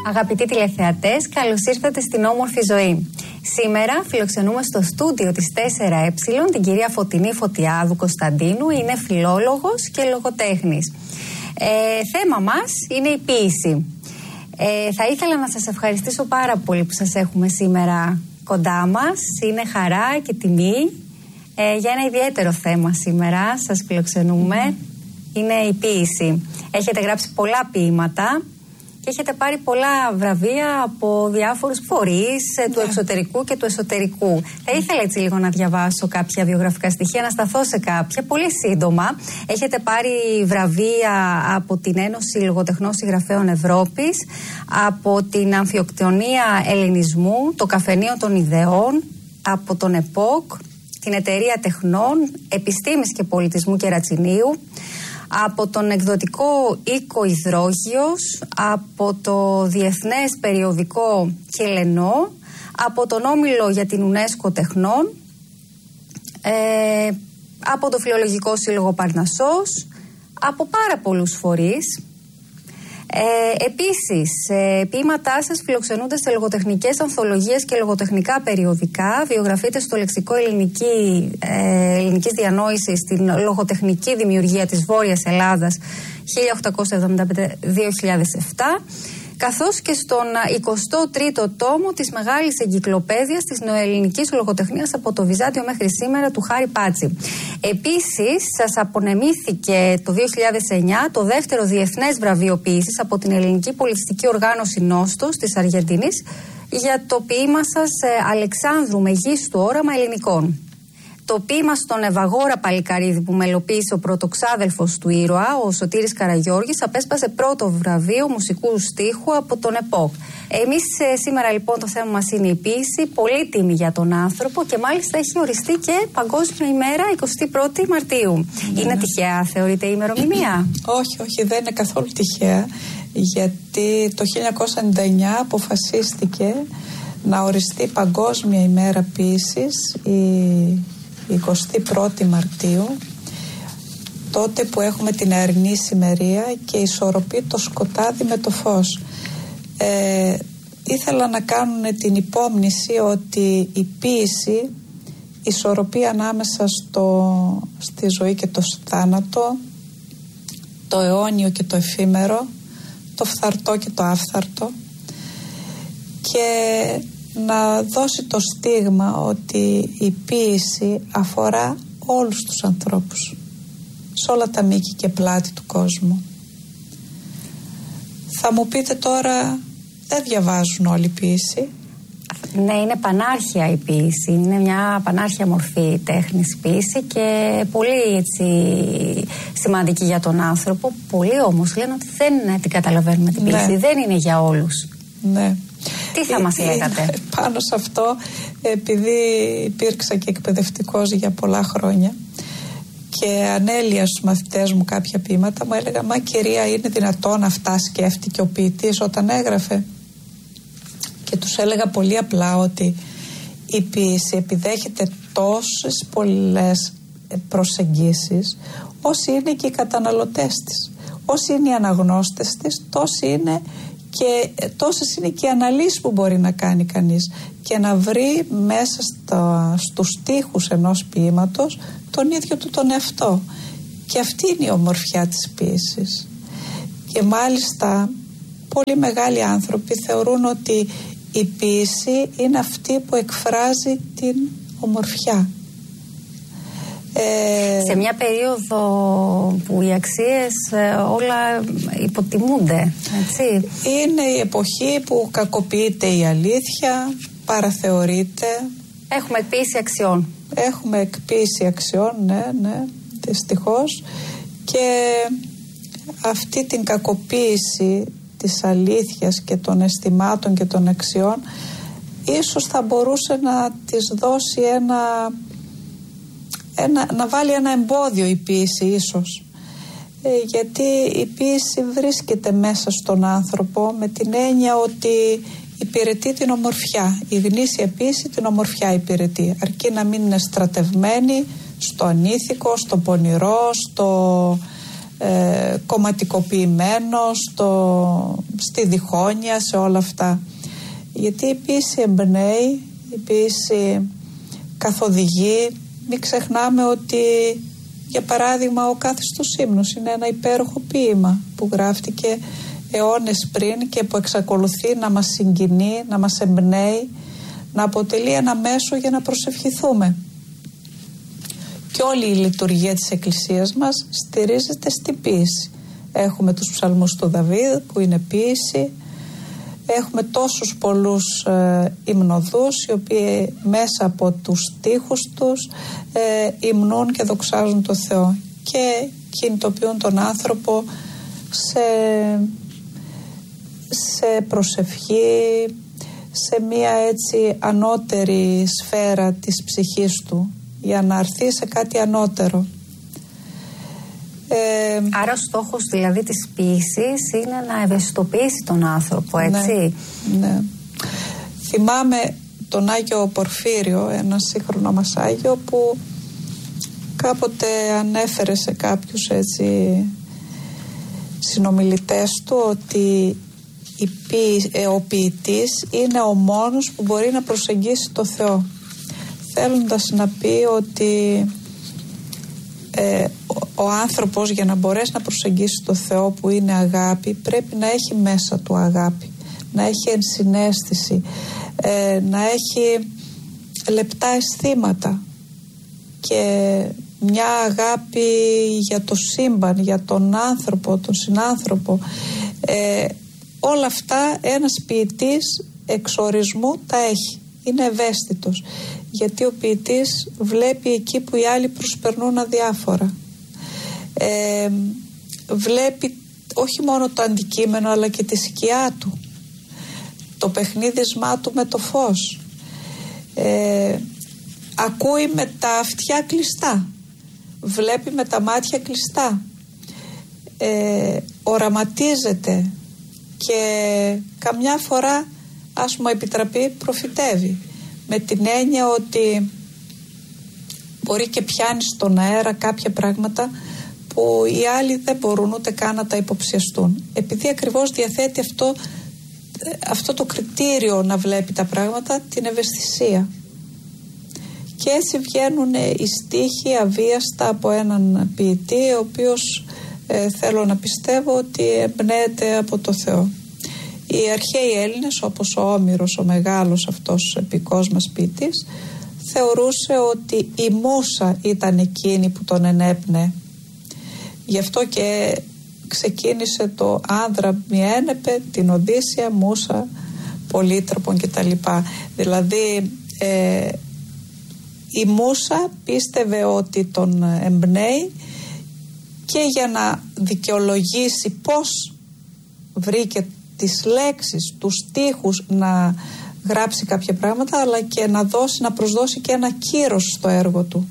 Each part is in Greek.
Αγαπητοί τηλεθεατές, καλώς ήρθατε στην Όμορφη Ζωή. Σήμερα φιλοξενούμε στο στούντιο της 4Ε την κυρία Φωτεινή Φωτιάδου Κωνσταντίνου. Είναι φιλόλογος και λογοτέχνης. Θέμα μας είναι η ποίηση. Θα ήθελα να σας ευχαριστήσω πάρα πολύ που σας έχουμε σήμερα κοντά μας. Είναι χαρά και τιμή. Για ένα ιδιαίτερο θέμα σήμερα σας φιλοξενούμε. Είναι η ποίηση. Έχετε γράψει πολλά ποίηματα και έχετε πάρει πολλά βραβεία από διάφορους φορείς του εξωτερικού και του εσωτερικού. Θα ήθελα έτσι λίγο να διαβάσω κάποια βιογραφικά στοιχεία, να σταθώ σε κάποια, πολύ σύντομα. Έχετε πάρει βραβεία από την Ένωση Λογοτεχνών Συγγραφέων Ευρώπης, από την Αμφιοκτονία Ελληνισμού, το Καφενείο των Ιδεών, από τον ΕΠΟΚ, την Εταιρεία Τεχνών, Επιστήμης και Πολιτισμού Κερατσινίου, από τον εκδοτικό οίκο Ιδρόγειος, από το Διεθνές Περιοδικό Κελενό, από τον Όμιλο για την UNESCO Τεχνών, από το Φιλολογικό Σύλλογο Παρνασσός, από πάρα πολλούς φορείς. Επίσης, ποίηματά σας φιλοξενούνται σε λογοτεχνικές ανθολογίες και λογοτεχνικά περιοδικά. Βιογραφείτε στο Λεξικό Ελληνικής Διανόησης στην λογοτεχνική δημιουργία της Βόρειας Ελλάδας 1875-2007, καθώς και στον 23ο τόμο της μεγάλης εγκυκλοπαίδειας της νεοελληνικής λογοτεχνίας από το Βυζάντιο μέχρι σήμερα του Χάρη Πάτσι. Επίσης, σας απονεμήθηκε το 2009 το δεύτερο διεθνές βραβείο ποίησης από την Ελληνική Πολιτιστική Οργάνωση Νόστος της Αργεντινής για το ποίημα σας Αλεξάνδρου Μεγίστου Όραμα Ελληνικών. Το ποίημα στον Ευαγόρα Παλικαρίδη που μελοποίησε ο πρωτοξάδελφος του ήρωα, ο Σωτήρης Καραγιώργης, απέσπασε πρώτο βραβείο μουσικού στίχου από τον ΕΠΟΚ. Εμείς σήμερα λοιπόν το θέμα μας είναι η ποίηση, πολύτιμη για τον άνθρωπο και μάλιστα έχει οριστεί και Παγκόσμια ημέρα 21η Μαρτίου. Είναι τυχαία, θεωρείτε, η ημερομηνία? Όχι, δεν είναι καθόλου τυχαία, γιατί το 1999 αποφασίστηκε να οριστεί Παγκόσμια ημέρα ποίησης η 21η Μαρτίου, τότε που έχουμε την αερινή ησημερία και ισορροπεί το σκοτάδι με το φως. Ήθελα να κάνουν την υπόμνηση ότι η ποίηση ισορροπεί ανάμεσα στη ζωή και το θάνατο, το αιώνιο και το εφήμερο, το φθαρτό και το άφθαρτο, και να δώσει το στίγμα ότι η ποίηση αφορά όλους τους ανθρώπους, σε όλα τα μήκη και πλάτη του κόσμου. Θα μου πείτε τώρα, δεν διαβάζουν όλοι ποίηση. Ναι, είναι πανάρχια η ποίηση. Είναι μια πανάρχια μορφή τέχνης ποίηση και πολύ έτσι σημαντική για τον άνθρωπο. Πολλοί όμως λένε ότι δεν την καταλαβαίνουμε την ποίηση. Ναι. Δεν είναι για όλους. Ναι. Τι θα μας λέγατε? Πάνω σε αυτό, επειδή υπήρξα και εκπαιδευτικός για πολλά χρόνια και ανέλυα στους μαθητές μου κάποια ποίηματα, μου έλεγα, μα κυρία, είναι δυνατόν αυτά σκέφτηκε ο ποιητής όταν έγραφε? Και τους έλεγα πολύ απλά ότι η ποίηση επιδέχεται τόσες πολλές προσεγγίσεις όσοι είναι και οι καταναλωτές της, όσοι είναι οι αναγνώστες της, τόσες είναι και οι αναλύσεις που μπορεί να κάνει κανείς και να βρει μέσα στους στίχους ενός ποίηματος τον ίδιο του τον εαυτό. Και αυτή είναι η ομορφιά της ποίησης. Και μάλιστα πολύ μεγάλοι άνθρωποι θεωρούν ότι η ποίηση είναι αυτή που εκφράζει την ομορφιά. Σε μια περίοδο που οι αξίες όλα υποτιμούνται, έτσι. Είναι η εποχή που κακοποιείται η αλήθεια, παραθεωρείται. Έχουμε εκποίηση αξιών. Έχουμε εκποίηση αξιών, ναι, δυστυχώς. Και αυτή την κακοποίηση της αλήθειας και των αισθημάτων και των αξιών ίσως θα μπορούσε να της δώσει να βάλει ένα εμπόδιο η ποίηση ίσως, γιατί η ποίηση βρίσκεται μέσα στον άνθρωπο με την έννοια ότι υπηρετεί την ομορφιά. Η γνήσια ποίηση την ομορφιά υπηρετεί, αρκεί να μην είναι στρατευμένη στο ανήθικο, στο πονηρό, στο κομματικοποιημένο, στη διχόνοια, σε όλα αυτά. Γιατί η ποίηση εμπνέει, η ποίηση καθοδηγεί. Μην ξεχνάμε ότι, για παράδειγμα, ο κάθιστος ύμνος είναι ένα υπέροχο ποίημα που γράφτηκε αιώνες πριν και που εξακολουθεί να μας συγκινεί, να μας εμπνέει, να αποτελεί ένα μέσο για να προσευχηθούμε. Και όλη η λειτουργία της Εκκλησίας μας στηρίζεται στην ποίηση. Έχουμε τους ψαλμούς του Δαβίδ που είναι ποίηση. Έχουμε τόσους πολλούς υμνοδούς οι οποίοι μέσα από τους στίχους τους υμνούν και δοξάζουν το Θεό και κινητοποιούν τον άνθρωπο σε προσευχή, σε μια έτσι ανώτερη σφαίρα της ψυχής του, για να έρθει σε κάτι ανώτερο. Άρα ο στόχος δηλαδή της ποίησης είναι να ευαισθητοποιήσει τον άνθρωπο, έτσι? Ναι. Θυμάμαι τον Άγιο Πορφύριο, ένα σύγχρονο μας Άγιο, που κάποτε ανέφερε σε κάποιους έτσι συνομιλητές του ότι ο ποιητής είναι ο μόνος που μπορεί να προσεγγίσει το Θεό, θέλοντας να πει ότι ο άνθρωπος, για να μπορέσει να προσεγγίσει το Θεό που είναι αγάπη, πρέπει να έχει μέσα του αγάπη, να έχει ενσυναίσθηση, να έχει λεπτά αισθήματα και μια αγάπη για το σύμπαν, για τον άνθρωπο, τον συνάνθρωπο. Όλα αυτά ένας ποιητής εξορισμού τα έχει. Είναι ευαίσθητος, γιατί ο ποιητής βλέπει εκεί που οι άλλοι προσπερνούν αδιάφορα. Βλέπει όχι μόνο το αντικείμενο αλλά και τη σκιά του, το παιχνίδισμά του με το φως. Ακούει με τα αυτιά κλειστά, βλέπει με τα μάτια κλειστά, οραματίζεται και καμιά φορά, ας μου επιτραπεί, προφητεύει, με την έννοια ότι μπορεί και πιάνει στον αέρα κάποια πράγματα που οι άλλοι δεν μπορούν ούτε καν να τα υποψιαστούν, επειδή ακριβώς διαθέτει αυτό το κριτήριο να βλέπει τα πράγματα, την ευαισθησία. Και έτσι βγαίνουν οι στίχοι αβίαστα από έναν ποιητή, ο οποίος θέλω να πιστεύω ότι εμπνέεται από το Θεό. Οι αρχαίοι Έλληνες, όπως ο Όμηρος, ο μεγάλος αυτός επικός μας ποιητής, θεωρούσε ότι η μούσα ήταν εκείνη που τον ενέπνεε. Γι' αυτό και ξεκίνησε το άνδρα μη ένεπε, την Οδύσσια, μούσα, πολύτροπον κτλ. Δηλαδή η μούσα πίστευε ότι τον εμπνέει, και για να δικαιολογήσει πώς βρήκε τις λέξεις, τους στίχους να γράψει κάποια πράγματα, αλλά και να προσδώσει και ένα κύρος στο έργο του.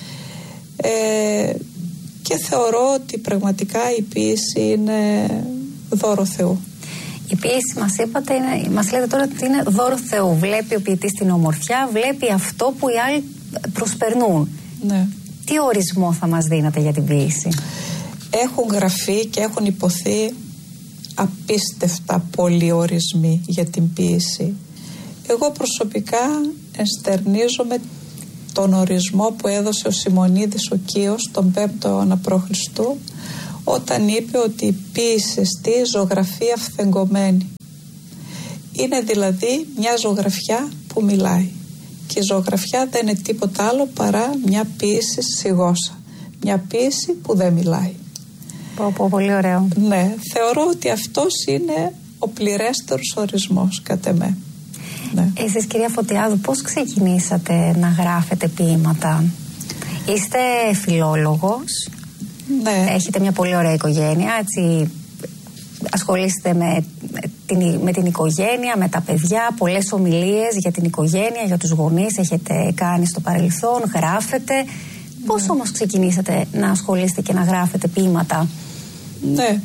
Και θεωρώ ότι πραγματικά η ποίηση είναι δώρο Θεού. Η ποίηση, μας λέτε τώρα ότι είναι δώρο Θεού. Βλέπει ο ποιητής την ομορφιά, βλέπει αυτό που οι άλλοι προσπερνούν. Ναι. Τι ορισμό θα μας δίνατε για την ποίηση? Έχουν γραφεί και έχουν υποθεί απίστευτα πολλοί ορισμοί για την ποίηση. Εγώ προσωπικά ενστερνίζομαι τον ορισμό που έδωσε ο Σιμωνίδης ο Κίος τον 5ο αιώνα π.Χ., όταν είπε ότι η ποίηση εστί ζωγραφία φθεγκωμένη. Είναι δηλαδή μια ζωγραφιά που μιλάει, και η ζωγραφιά δεν είναι τίποτα άλλο παρά μια ποίηση σιγόσα, μια ποίηση που δεν μιλάει. Πολύ ωραίο. Ναι, θεωρώ ότι αυτός είναι ο πληρέστερος ορισμός κατ' εμέ. Ναι. Εσείς, κυρία Φωτιάδου, πώς ξεκινήσατε να γράφετε ποίηματα? Είστε φιλόλογος, ναι. Έχετε μια πολύ ωραία οικογένεια, έτσι, ασχολείστε με την οικογένεια, με τα παιδιά, πολλές ομιλίες για την οικογένεια, για τους γονείς έχετε κάνει στο παρελθόν, γράφετε. Πώς όμως ξεκινήσατε να ασχολείστε και να γράφετε ποίηματα? Ναι,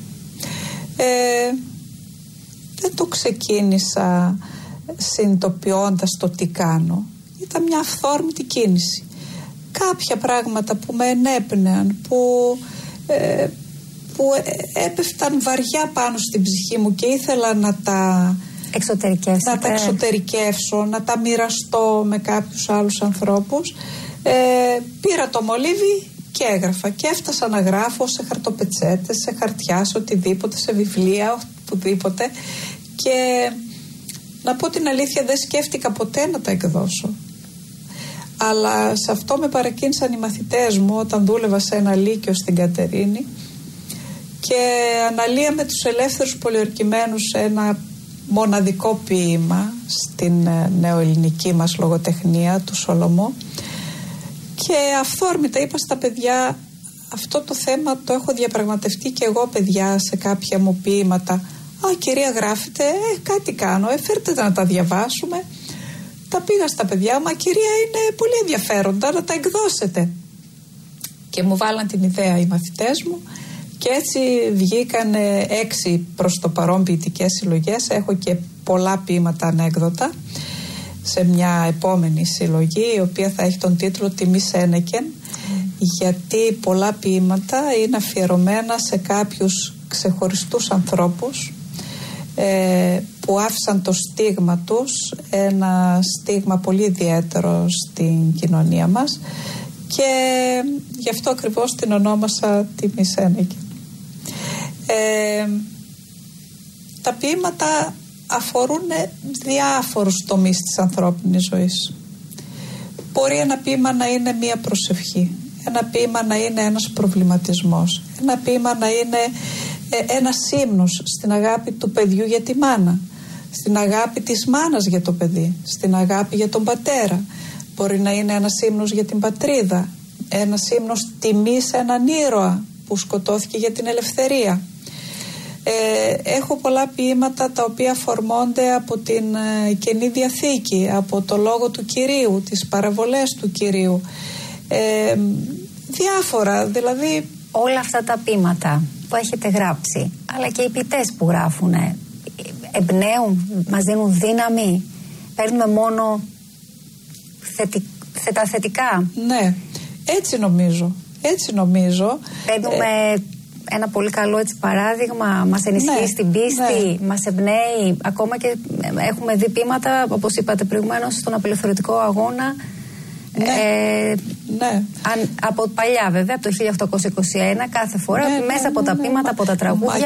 δεν το ξεκίνησα συνειδητοποιώντας το τι κάνω. Ήταν μια αυθόρμητη κίνηση. Κάποια πράγματα που με ενέπνεαν, που που έπεφταν βαριά πάνω στην ψυχή μου και ήθελα να τα εξωτερικεύσω, να τα μοιραστώ με κάποιους άλλους ανθρώπους. Πήρα το μολύβι και έγραφα και έφτασα να γράφω σε χαρτοπετσέτες, σε χαρτιά, σε οτιδήποτε, σε βιβλία, οπουδήποτε, και να πω την αλήθεια δεν σκέφτηκα ποτέ να τα εκδώσω. Αλλά σε αυτό με παρακίνησαν οι μαθητές μου όταν δούλευα σε ένα λύκειο στην Κατερίνη, και αναλύαμε τους ελεύθερους πολιορκημένους σε ένα μοναδικό ποίημα στην νεοελληνική μας λογοτεχνία του Σολομό, και αυθόρμητα είπα στα παιδιά, αυτό το θέμα το έχω διαπραγματευτεί και εγώ, παιδιά, σε κάποια μου ποίηματα. Α, κυρία, γράφετε, κάτι κάνω, φέρτε τα να τα διαβάσουμε. Τα πήγα στα παιδιά, μα κυρία, είναι πολύ ενδιαφέροντα, να τα εκδώσετε. Και μου βάλαν την ιδέα οι μαθητές μου, και έτσι βγήκαν 6 προς το παρόν ποιητικές συλλογές. Έχω και πολλά ποίηματα ανέκδοτα σε μια επόμενη συλλογή, η οποία θα έχει τον τίτλο «Τιμή Σένεκεν», γιατί πολλά ποίηματα είναι αφιερωμένα σε κάποιους ξεχωριστούς ανθρώπους που άφησαν το στίγμα τους, ένα στίγμα πολύ ιδιαίτερο στην κοινωνία μας, και γι' αυτό ακριβώς την ονόμασα «Τιμή Σένεκεν». Τα ποίηματα αφορούν διάφορους τομείς της ανθρώπινης ζωής. Μπορεί ένα ποίημα να είναι μία προσευχή, ένα ποίημα να είναι ένας προβληματισμός, ένα ποίημα να είναι ένας ύμνος στην αγάπη του παιδιού για τη μάνα, στην αγάπη της μάνας για το παιδί, στην αγάπη για τον πατέρα. Μπορεί να είναι ένας ύμνος για την πατρίδα, ένας ύμνος τιμής σε έναν ήρωα που σκοτώθηκε για την ελευθερία. Έχω πολλά ποίηματα τα οποία φορμώνται από την Καινή Διαθήκη, από το λόγο του Κυρίου, τις παραβολές του Κυρίου, διάφορα, δηλαδή. Όλα αυτά τα ποίηματα που έχετε γράψει, αλλά και οι ποιητές που γράφουν, εμπνέουν, μας δίνουν δύναμη, παίρνουμε μόνο τα θετικά? Ναι, έτσι νομίζω. Παίρνουμε ένα πολύ καλό έτσι παράδειγμα, μας ενισχύει στην πίστη, μας εμπνέει, ακόμα και έχουμε δει ποίηματα, όπως είπατε προηγουμένως, στον απελευθερωτικό αγώνα. Από παλιά βέβαια, από το 1821, κάθε φορά μέσα από τα ποίηματα, από τα τραγούδια,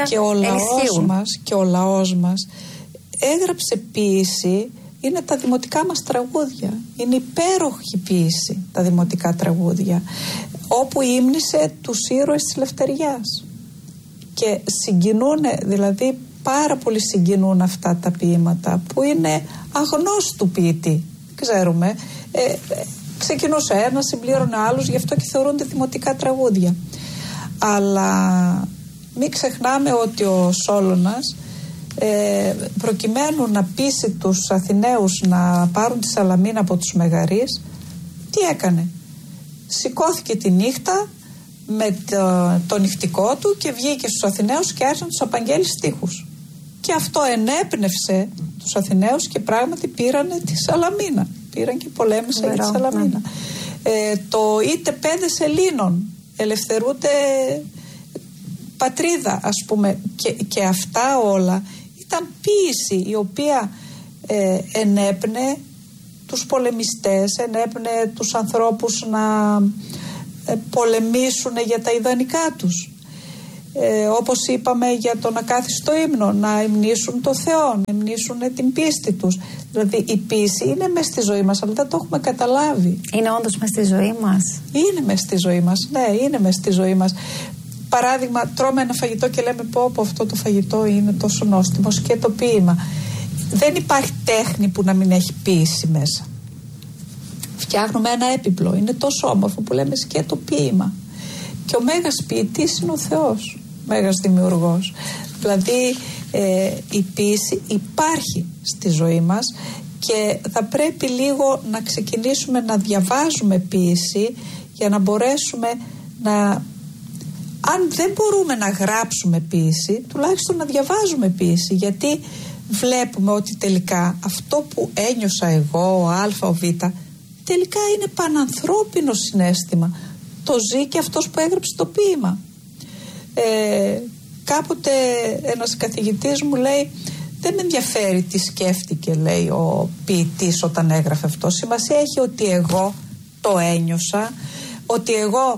και ο λαός μας έγραψε ποίηση. Είναι τα δημοτικά μας τραγούδια. Είναι υπέροχη ποίηση τα δημοτικά τραγούδια, όπου ύμνησε τους ήρωες της ελευθεριάς. Και συγκινούν, δηλαδή πάρα πολύ συγκινούν αυτά τα ποίηματα, που είναι αγνώστου ποιητή. Ξέρουμε, ξεκινούσε ένα, συμπλήρωνε άλλους, γι' αυτό και θεωρούνται δημοτικά τραγούδια. Αλλά μην ξεχνάμε ότι ο Σόλωνας, προκειμένου να πείσει τους Αθηναίους να πάρουν τη Σαλαμίνα από τους Μεγαρείς, τι έκανε? Σηκώθηκε τη νύχτα με το νυχτικό του και βγήκε στους Αθηναίους και άρχισε να τους απαγγέλει στίχους. Και αυτό ενέπνευσε τους Αθηναίους και πράγματι πήρανε τη Σαλαμίνα. Πήραν και πολέμησαν για τη Σαλαμίνα. Το είτε πέδες Ελλήνων, ελευθερούνται πατρίδα, ας πούμε, και αυτά όλα ήταν ποίηση η οποία ενέπνε τους πολεμιστές, ενέπνε τους ανθρώπους να πολεμήσουν για τα ιδανικά τους. Όπως είπαμε για τον ακάθιστο ύμνο, να υμνήσουν το Θεό, να υμνήσουν την πίστη τους. Δηλαδή η πίστη είναι μες στη ζωή μας, αλλά δεν το έχουμε καταλάβει. Είναι όντως μες στη ζωή μας? Είναι μες στη ζωή μας, ναι, είναι μες στη ζωή μας. Παράδειγμα, τρώμε ένα φαγητό και λέμε πω αυτό το φαγητό είναι τόσο νόστιμο, και το ποίημα. Δεν υπάρχει τέχνη που να μην έχει ποίηση μέσα. Φτιάχνουμε ένα έπιπλο, είναι τόσο όμορφο που λέμε και το ποίημα. Και ο μέγας ποιητής είναι ο Θεός, μέγας δημιουργός. Δηλαδή η ποίηση υπάρχει στη ζωή μας και θα πρέπει λίγο να ξεκινήσουμε να διαβάζουμε ποίηση για να μπορέσουμε να, αν δεν μπορούμε να γράψουμε ποίηση, τουλάχιστον να διαβάζουμε ποίηση, γιατί βλέπουμε ότι τελικά αυτό που ένιωσα εγώ, ο Α, ο Β, τελικά είναι πανανθρώπινο συναίσθημα. Το ζει και αυτός που έγραψε το ποίημα. Κάποτε ένας καθηγητής μου λέει, δεν με ενδιαφέρει τι σκέφτηκε, λέει, ο ποιητής όταν έγραφε αυτό. Σημασία έχει ότι εγώ το ένιωσα, ότι εγώ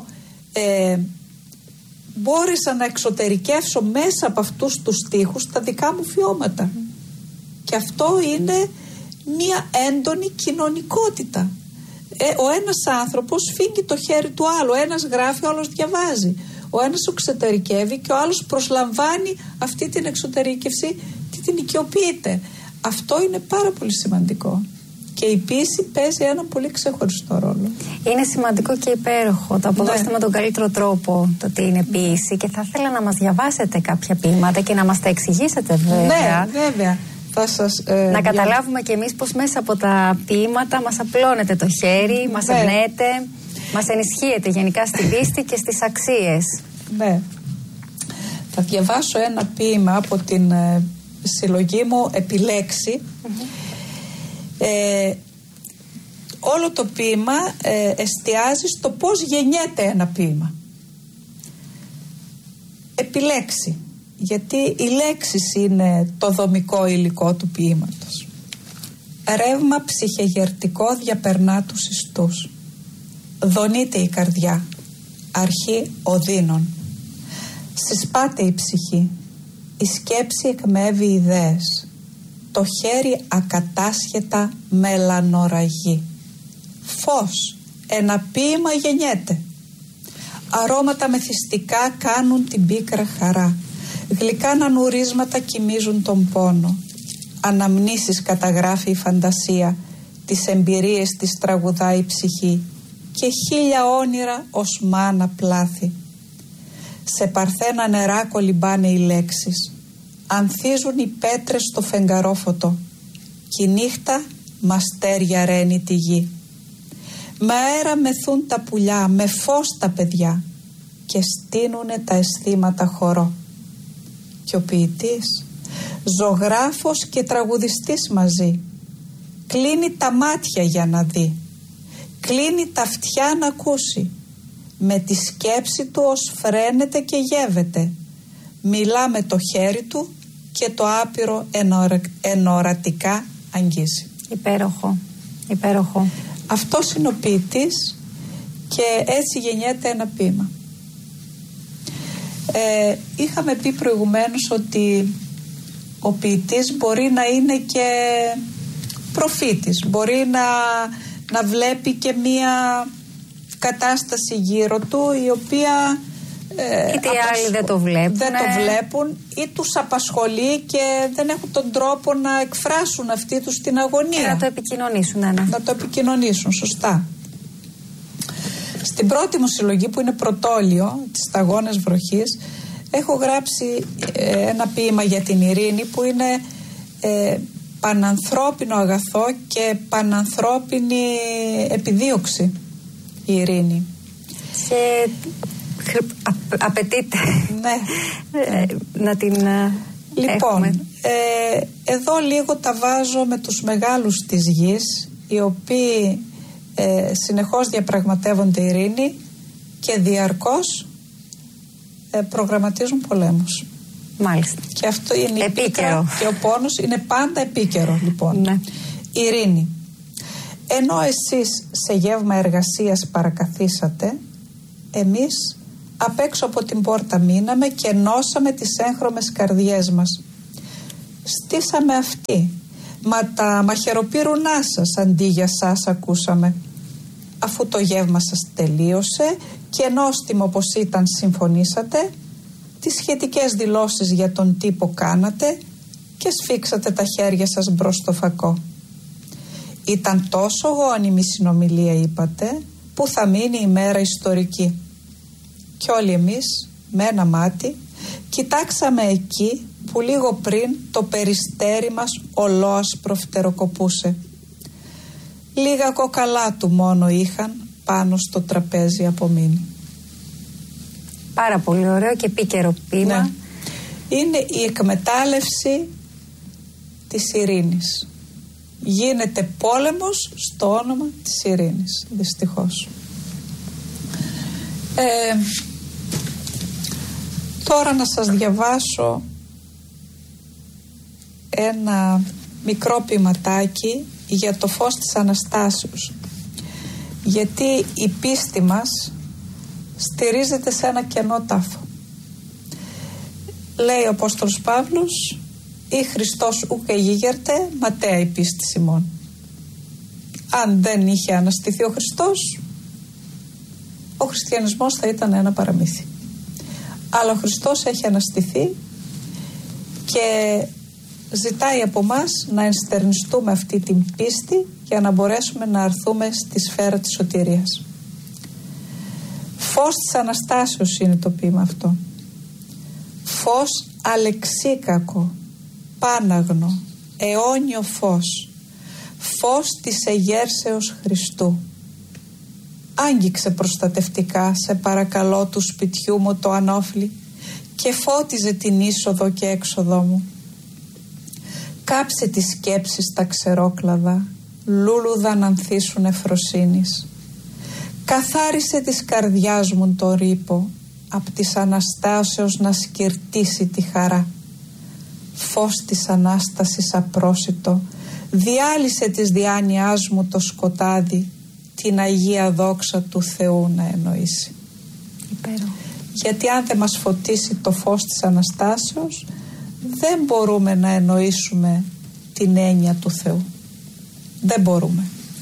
μπόρεσα να εξωτερικεύσω μέσα από αυτούς τους στίχους τα δικά μου βιώματα. Και αυτό είναι μία έντονη κοινωνικότητα. Ο ένας άνθρωπος φύγει το χέρι του άλλου, ο ένας γράφει, ο άλλος διαβάζει. Ο ένας εξωτερικεύει και ο άλλος προσλαμβάνει αυτή την εξωτερικεύση και την οικειοποιείται. Αυτό είναι πάρα πολύ σημαντικό. Και η ποίηση παίζει έναν πολύ ξεχωριστό ρόλο. Είναι σημαντικό και υπέροχο. Το αποδώσετε με τον καλύτερο τρόπο το τι είναι ποίηση. Και θα ήθελα να μας διαβάσετε κάποια ποίηματα και να μας τα εξηγήσετε, βέβαια. Ναι, βέβαια. Να καταλάβουμε κι εμείς πως μέσα από τα ποίηματα μας απλώνετε το χέρι, μας εμπνέετε, μας ενισχύετε γενικά στην πίστη και στις αξίες. Ναι. Θα διαβάσω ένα ποίημα από την συλλογή μου «Επιλέξει». Όλο το ποίημα εστιάζει στο πώς γεννιέται ένα ποίημα. Επιλέξει. Γιατί οι λέξεις είναι το δομικό υλικό του ποίηματος. Ρεύμα ψυχεγερτικό διαπερνά τους ιστούς. Δονείται η καρδιά, αρχή οδύνων. Συσπάται η ψυχή, η σκέψη εκμεύει ιδέες. Το χέρι ακατάσχετα μελανοραγεί. Φως, ένα ποίημα γεννιέται. Αρώματα μεθυστικά κάνουν την πίκρα χαρά. Γλυκά νανουρίσματα κοιμίζουν τον πόνο. Αναμνήσεις καταγράφει η φαντασία. Τις εμπειρίες της τραγουδάει η ψυχή. Και 1000 όνειρα ως μάνα πλάθη. Σε παρθένα νερά κολυμπάνε οι λέξεις. Ανθίζουν οι πέτρες στο φεγγαρόφωτο. Κι η νύχτα μαστέρια ρένει τη γη. Με αέρα μεθούν τα πουλιά, με φως τα παιδιά. Και στείνουνε τα αισθήματα χορό. Και ο ποιητής, ζωγράφος και τραγουδιστής μαζί, κλείνει τα μάτια για να δει, κλείνει τα αυτιά να ακούσει, με τη σκέψη του ως φρένεται και γεύεται, μιλά με το χέρι του και το άπειρο ενορατικά αγγίζει. Υπέροχο, υπέροχο. Αυτός είναι ο ποιητής και έτσι γεννιέται ένα ποίημα. Είχαμε πει προηγουμένως ότι ο ποιητής μπορεί να είναι και προφήτης, μπορεί να βλέπει και μία κατάσταση γύρω του η οποία είτε οι άλλοι δεν το βλέπουν ή τους απασχολεί και δεν έχουν τον τρόπο να εκφράσουν αυτοί τους την αγωνία και να το επικοινωνήσουν. Να το επικοινωνήσουν, σωστά. Στην πρώτη μου συλλογή που είναι πρωτόλιο, τις Σταγόνες Βροχής, έχω γράψει ένα ποίημα για την ειρήνη που είναι πανανθρώπινο αγαθό και πανανθρώπινη επιδίωξη η ειρήνη. Και απαιτείται να την λοιπόν, εδώ λίγο τα βάζω με τους μεγάλους της γης, οι οποίοι συνεχώς διαπραγματεύονται ειρήνη και διαρκώς προγραμματίζουν πολέμους. Μάλιστα. Και αυτό είναι επίκαιρο. Και ο πόνος είναι πάντα επίκαιρο, λοιπόν. Ναι. Ειρήνη. Ενώ εσείς σε γεύμα εργασίας παρακαθίσατε, εμείς απ' έξω από την πόρτα μείναμε και ενώσαμε τις έγχρωμες καρδιές μας. Στήσαμε αυτή, μα τα μαχαιροπύρουνά σας αντί για σας ακούσαμε. Αφού το γεύμα σας τελείωσε και νόστιμο όπως ήταν συμφωνήσατε, τις σχετικές δηλώσεις για τον τύπο κάνατε και σφίξατε τα χέρια σας μπρος στο φακό. Ήταν τόσο γόνιμη συνομιλία, είπατε, που θα μείνει η μέρα ιστορική. Κι όλοι εμείς με ένα μάτι κοιτάξαμε εκεί που λίγο πριν το περιστέρι μας ολόασπρο φτεροκοπούσε. Λίγα κοκαλά του μόνο είχαν πάνω στο τραπέζι απομείνει. Πάρα πολύ ωραίο και επίκαιρο ποίημα. Ναι. Είναι η εκμετάλλευση της ειρήνης. Γίνεται πόλεμος στο όνομα της ειρήνης, δυστυχώς. Τώρα να σας διαβάσω ένα μικρό ποιηματάκι για το φως της Αναστάσεως, γιατί η πίστη μας στηρίζεται σε ένα κενό τάφο. Λέει ο Απόστολος Παύλος, «Ή Χριστός ούκ εγίγερτε, ματέα η πίστης ημών». Αν δεν είχε αναστηθεί ο Χριστός, ο χριστιανισμός θα ήταν ένα παραμύθι. Αλλά ο Χριστός έχει αναστηθεί και ζητάει από μας να ενστερνιστούμε αυτή την πίστη για να μπορέσουμε να αρθούμε στη σφαίρα της σωτηρίας. Φως της Αναστάσεως είναι το ποίημα αυτό. Φως αλεξίκακο, πάναγνο, αιώνιο φως, φως της εγέρσεως Χριστού. Άγγιξε προστατευτικά, σε παρακαλώ, του σπιτιού μου το ανώφλι και φώτιζε την είσοδο και έξοδό μου. Κάψε τις σκέψεις τα ξερόκλαδα, λούλουδα να ανθίσουν ευφροσύνης. Καθάρισε της καρδιάς μου το ρήπο, απ' της Αναστάσεως να σκυρτήσει τη χαρά. Φως της Ανάστασης απρόσιτο, διάλυσε της διάνοιάς μου το σκοτάδι, την Αγία δόξα του Θεού να εννοήσει. Γιατί αν δεν μας φωτίσει το φως της Αναστάσεως, δεν μπορούμε να εννοήσουμε την έννοια του Θεού. Δεν μπορούμε.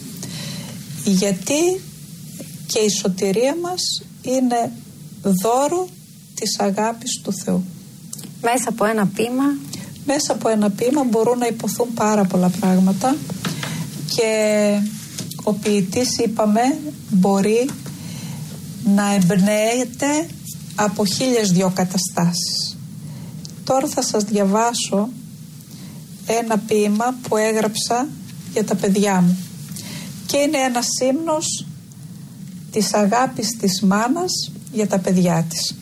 Γιατί και η σωτηρία μας είναι δώρο της αγάπης του Θεού. Μέσα από ένα ποίημα. Μέσα από ένα ποίημα μπορούν να υποθούν πάρα πολλά πράγματα και ο ποιητής, είπαμε, μπορεί να εμπνέεται από 1002 καταστάσεις. Τώρα θα σας διαβάσω ένα ποίημα που έγραψα για τα παιδιά μου και είναι ένας ύμνος της αγάπης της μάνας για τα παιδιά της.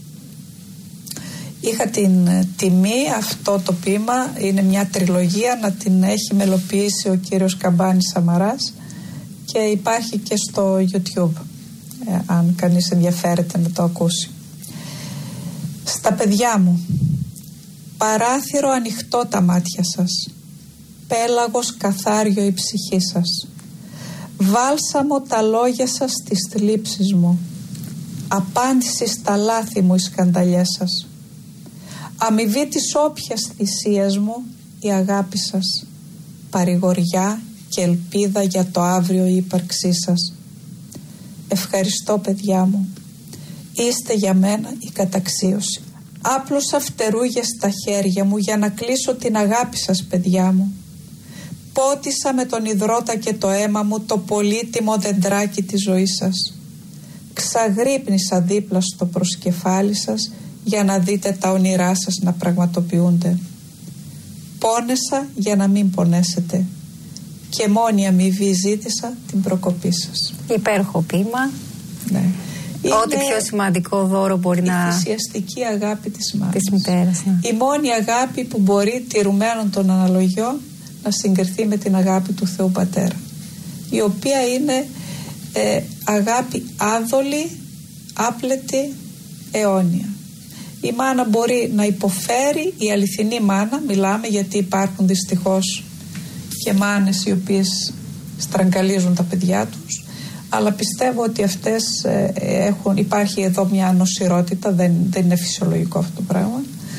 Είχα την τιμή αυτό το ποίημα, είναι μια τριλογία, να την έχει μελοποιήσει ο κύριος Καμπάνης Σαμαράς και υπάρχει και στο YouTube, αν κανείς ενδιαφέρεται να το ακούσει. Στα παιδιά μου, παράθυρο ανοιχτό τα μάτια σας, πέλαγος καθάριο η ψυχή σας, βάλσαμο τα λόγια σας στις θλίψεις μου, απάντηση στα λάθη μου οι σκανταλιές σας, αμοιβή της όποιας θυσίας μου η αγάπη σας, παρηγοριά και ελπίδα για το αύριο η ύπαρξή σας. Ευχαριστώ παιδιά μου, είστε για μένα η καταξίωση. Άπλωσα φτερούγες στα χέρια μου για να κλείσω την αγάπη σας παιδιά μου. Πότισα με τον υδρότα και το αίμα μου το πολύτιμο δεντράκι της ζωής σας. Ξαγρύπνησα δίπλα στο προσκεφάλι σας για να δείτε τα όνειρά σας να πραγματοποιούνται. Πόνεσα για να μην πονέσετε και μόνη αμοιβή ζήτησα την προκοπή σας. Υπέροχο ποίημα. Ναι. Ό,τι πιο σημαντικό δώρο μπορεί να... Η θυσιαστική αγάπη της μάνας. Της μητέρας, ναι. Η μόνη αγάπη που μπορεί, τηρουμένων των αναλογιών, να συγκριθεί με την αγάπη του Θεού Πατέρα, η οποία είναι αγάπη άδολη, άπλετη, αιώνια. Η μάνα μπορεί να υποφέρει, η αληθινή μάνα, μιλάμε γιατί υπάρχουν δυστυχώς και μάνες οι οποίες στραγγαλίζουν τα παιδιά τους, αλλά πιστεύω ότι αυτές υπάρχει εδώ μια νοσηρότητα, δεν είναι φυσιολογικό αυτό το πράγμα,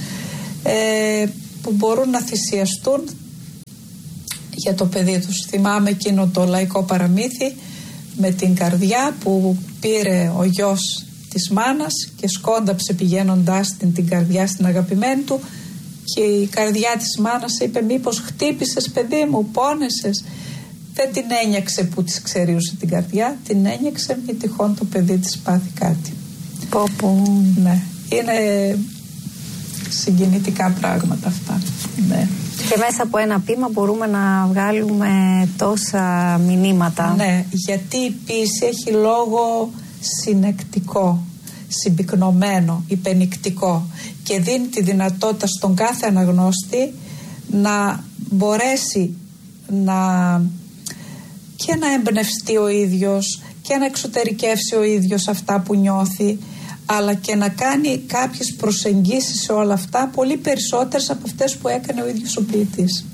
που μπορούν να θυσιαστούν για το παιδί τους. Θυμάμαι εκείνο το λαϊκό παραμύθι με την καρδιά που πήρε ο γιος της μάνας και σκόνταψε πηγαίνοντάς την καρδιά στην αγαπημένη του και η καρδιά της μάνας είπε, μήπως χτύπησες παιδί μου, πόνεσες? Δεν την ένιωξε που της ξερίωσε την καρδιά, την ένιωξε μη τυχόν το παιδί της πάθει κάτι. Ναι, είναι συγκινητικά πράγματα αυτά. Ναι. Και μέσα από ένα ποίημα μπορούμε να βγάλουμε τόσα μηνύματα. Ναι, γιατί η ποίηση έχει λόγο συνεκτικό, συμπυκνωμένο, υπενικτικό και δίνει τη δυνατότητα στον κάθε αναγνώστη να μπορέσει και να εμπνευστεί ο ίδιος και να εξωτερικεύσει ο ίδιος αυτά που νιώθει, αλλά και να κάνει κάποιες προσεγγίσεις σε όλα αυτά, πολύ περισσότερες από αυτές που έκανε ο ίδιος ο ποιητής.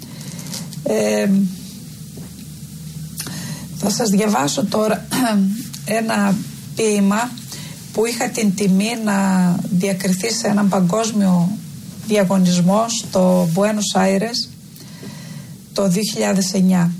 Θα σας διαβάσω τώρα ένα ποίημα που είχα την τιμή να διακριθεί σε έναν παγκόσμιο διαγωνισμό στο Buenos Aires το 2009.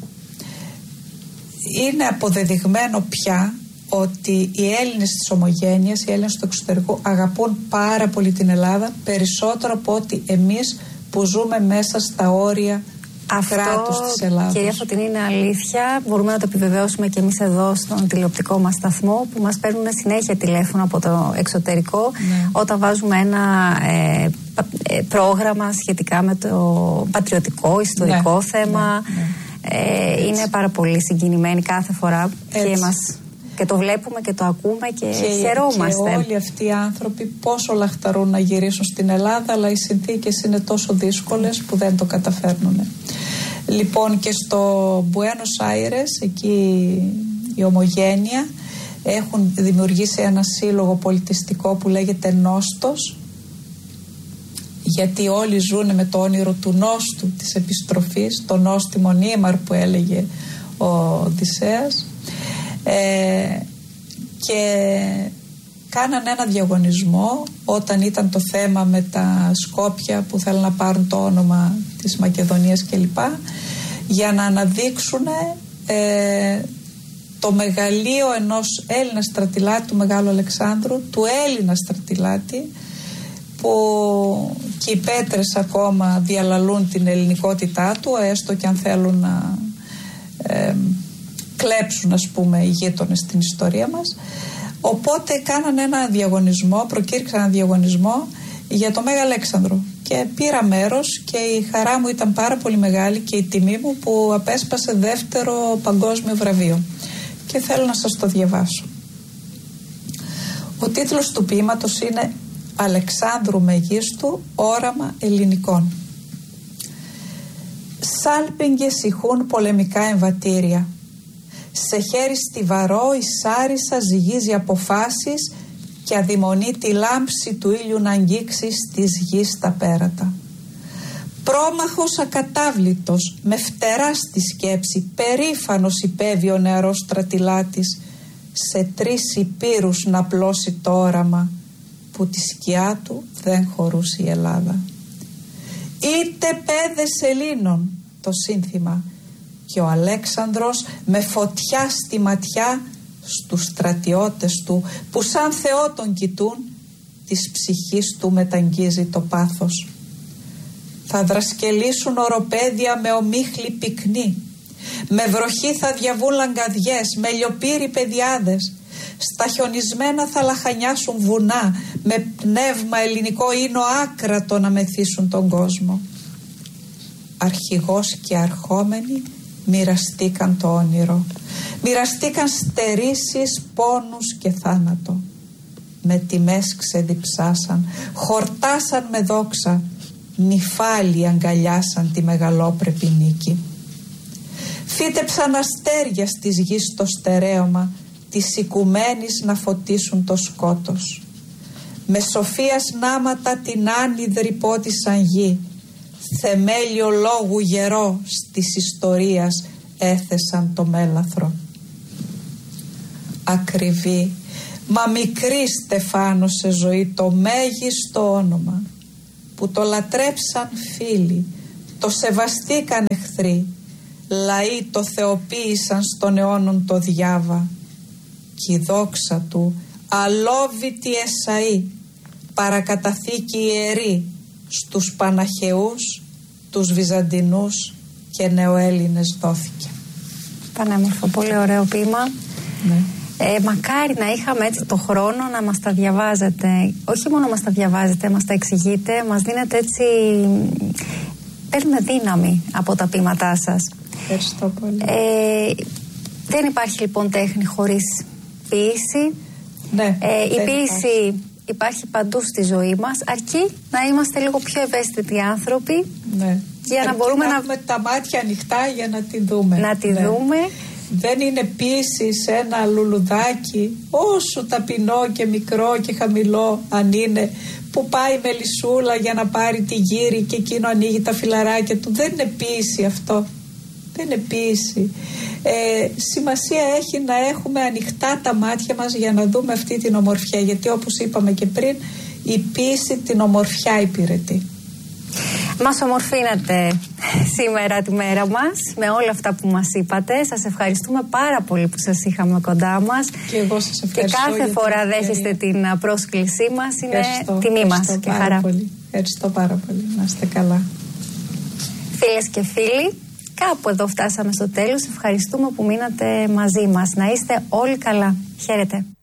Είναι αποδεδειγμένο πια ότι οι Έλληνες της Ομογένειας, οι Έλληνες του εξωτερικού αγαπούν πάρα πολύ την Ελλάδα, περισσότερο από ότι εμείς που ζούμε μέσα στα όρια κράτους της Ελλάδας. Κυρία Φωτεινή, είναι αλήθεια. Μπορούμε να το επιβεβαιώσουμε και εμείς εδώ στον τηλεοπτικό μας σταθμό, που μας παίρνουν συνέχεια τηλέφωνο από το εξωτερικό, ναι, όταν βάζουμε ένα πρόγραμμα σχετικά με το πατριωτικό, ιστορικό, ναι, θέμα. Ναι, ναι. Είναι πάρα πολύ συγκινημένοι κάθε φορά και το βλέπουμε και το ακούμε και χαιρόμαστε. Και όλοι αυτοί οι άνθρωποι πόσο λαχταρούν να γυρίσουν στην Ελλάδα, αλλά οι συνθήκες είναι τόσο δύσκολες που δεν το καταφέρνουν. Λοιπόν, και στο Buenos Aires, εκεί η Ομογένεια, έχουν δημιουργήσει ένα σύλλογο πολιτιστικό που λέγεται Νόστος, γιατί όλοι ζουν με το όνειρο του νόστου, της επιστροφής, το νόστιμο νήμαρ που έλεγε ο Οδυσσέας. Και κάνανε ένα διαγωνισμό όταν ήταν το θέμα με τα Σκόπια που θέλουν να πάρουν το όνομα της Μακεδονίας κλπ, για να αναδείξουν το μεγαλείο ενός Έλληνα στρατηλάτη, του Μεγάλου Αλεξάνδρου, του Έλληνα στρατηλάτη, που και οι πέτρες ακόμα διαλαλούν την ελληνικότητά του, έστω και αν θέλουν να κλέψουν, ας πούμε, οι γείτονες στην ιστορία μας. Οπότε κάνανε ένα διαγωνισμό, προκήρυξαν ένα διαγωνισμό για το Μέγα Αλέξανδρο και πήρα μέρος και η χαρά μου ήταν πάρα πολύ μεγάλη και η τιμή μου που απέσπασε δεύτερο παγκόσμιο βραβείο, και θέλω να σας το διαβάσω. Ο τίτλος του ποίηματος είναι «Αλεξάνδρου Μεγίστου, όραμα ελληνικών». Σάλπιγγες ηχούν πολεμικά εμβατήρια. Σε χέρι στιβαρό η Σάρισα ζυγίζει αποφάσεις και αδειμονεί τη λάμψη του ήλιου να αγγίξει στις γης τα πέρατα. Πρόμαχος ακατάβλητος, με φτερά στη σκέψη, περήφανος υπέβη ο νεαρός στρατηλάτης, σε 3 υπήρους να πλώσει το όραμα που τη σκιά του δεν χωρούσε η Ελλάδα. Είτε πέδες Ελλήνων το σύνθημα, και ο Αλέξανδρος με φωτιά στη ματιά στους στρατιώτες του που σαν Θεό τον κοιτούν, της ψυχής του μεταγγίζει το πάθος. Θα δρασκελίσουν οροπέδια με ομίχλη πυκνή, με βροχή θα διαβούν λαγκαδιές, με λιοπύρι παιδιάδες, στα χιονισμένα θα λαχανιάσουν βουνά, με πνεύμα ελληνικό ίνο άκρατο να μεθύσουν τον κόσμο. Αρχηγός και αρχόμενοι μοιραστήκαν το όνειρο, μοιραστήκαν στερήσεις, πόνους και θάνατο. Με τιμές ξεδιψάσαν, χορτάσαν με δόξα, νυφάλιοι αγκαλιάσαν τη μεγαλόπρεπη νίκη. Φύτεψαν αστέρια στις γης στο στερέωμα της οικουμένης να φωτίσουν το σκότος. Με σοφίας νάματα την άνυδρη πότισαν γη, θεμέλιο λόγου γερό της ιστορίας έθεσαν το μέλαθρο. Ακριβή μα μικρή Στεφάνο σε ζωή το μέγιστο όνομα, που το λατρέψαν φίλοι, το σεβαστήκαν εχθροί, λαοί το θεοποίησαν στον αιώνων το διάβα, κι η δόξα του αλόβητη Εσαΐ, παρακαταθήκη ιερή στους Παναχαιούς, τους Βυζαντινούς και Νεοέλληνες δόθηκε. Πανέμορφο, πολύ ωραίο ποίημα. Ναι. Μακάρι να είχαμε έτσι το χρόνο να μας τα διαβάζετε. Όχι μόνο μας τα διαβάζετε, μας τα εξηγείτε, μας δίνετε έτσι, παίρνουμε δύναμη από τα ποίηματά σας. Ευχαριστώ πολύ. Δεν υπάρχει λοιπόν τέχνη χωρίς ποίηση. Ναι, η ποίηση υπάρχει παντού στη ζωή μας, αρκεί να είμαστε λίγο πιο ευαίσθητοι άνθρωποι, ναι, για να μπορούμε να έχουμε τα μάτια ανοιχτά για να τη δούμε. Να τη δούμε Δεν είναι ποίηση σε ένα λουλουδάκι, όσο ταπεινό και μικρό και χαμηλό αν είναι, που πάει με λυσούλα για να πάρει τη γύρι και εκείνο ανοίγει τα φιλαράκια του. Δεν είναι ποίηση αυτό. Δεν είναι ποίηση. Σημασία έχει να έχουμε ανοιχτά τα μάτια μας για να δούμε αυτή την ομορφιά, γιατί όπως είπαμε και πριν, η ποίηση την ομορφιά υπηρετεί. Μας ομορφύνατε σήμερα τη μέρα μας με όλα αυτά που μας είπατε. Σας ευχαριστούμε πάρα πολύ που σας είχαμε κοντά μας. Και εγώ σας ευχαριστώ. Και κάθε φορά δέχεστε την πρόσκλησή μας. Είναι τιμή μας και χαρά. Πολύ. Ευχαριστώ πάρα πολύ. Να είστε καλά. Φίλες και φίλοι, κάπου εδώ φτάσαμε στο τέλος. Ευχαριστούμε που μείνατε μαζί μας. Να είστε όλοι καλά. Χαίρετε.